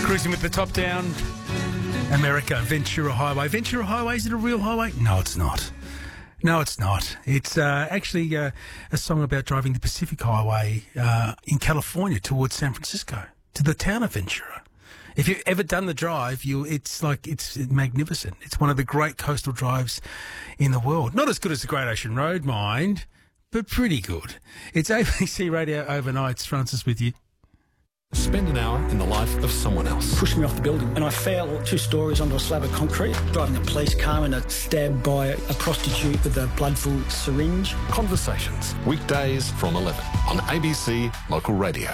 Cruising with the top down. America, Ventura Highway. Ventura Highway, is it a real highway? No, it's not. No, it's not. It's actually a song about driving the Pacific Highway in California towards San Francisco, to the town of Ventura. If you've ever done the drive, it's magnificent. It's one of the great coastal drives in the world. Not as good as the Great Ocean Road, mind, but pretty good. It's ABC Radio Overnights. Francis with you. Spend an hour in the life of someone else. Pushed me off the building and I fell 2 stories onto a slab of concrete, driving a police car and stabbed by a prostitute with a blood-full syringe. Conversations, weekdays from 11 on ABC Local Radio.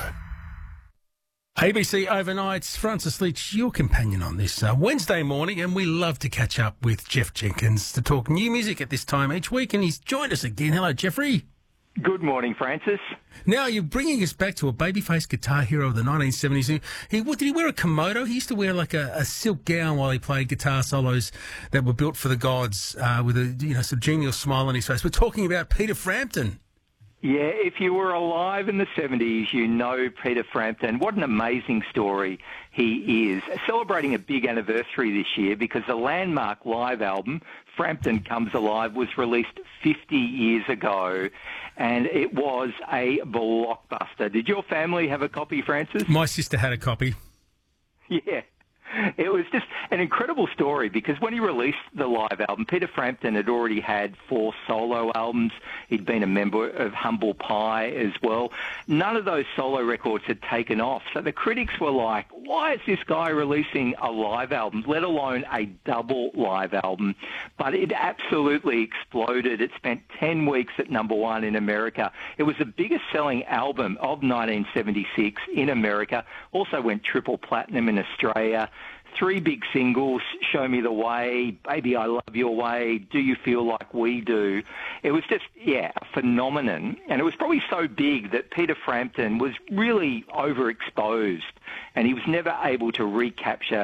ABC Overnights, Francis Leach, your companion on this Wednesday morning, and we love to catch up with Jeff Jenkins to talk new music at this time each week, and he's joined us again. Hello, Jeffrey. Good morning, Francis. Now, you're bringing us back to a babyface guitar hero of the 1970s. Did he wear a komodo? He used to wear like a silk gown while he played guitar solos that were built for the gods with a sort of genial smile on his face. We're talking about Peter Frampton. Yeah, if you were alive in the 70s, you know Peter Frampton. What an amazing story he is. Celebrating a big anniversary this year because the landmark live album, Frampton Comes Alive, was released 50 years ago, and it was a blockbuster. Did your family have a copy, Francis? My sister had a copy. Yeah. It was just an incredible story because when he released the live album, Peter Frampton had already had 4 solo albums. He'd been a member of Humble Pie as well. None of those solo records had taken off. So the critics were like, why is this guy releasing a live album, let alone a double live album? But it absolutely exploded. It spent 10 weeks at #1 in America. It was the biggest selling album of 1976 in America. Also went triple platinum in Australia. 3 big singles, Show Me the Way, Baby I Love Your Way, Do You Feel Like We Do. It was just, a phenomenon. And it was probably so big that Peter Frampton was really overexposed and he was never able to recapture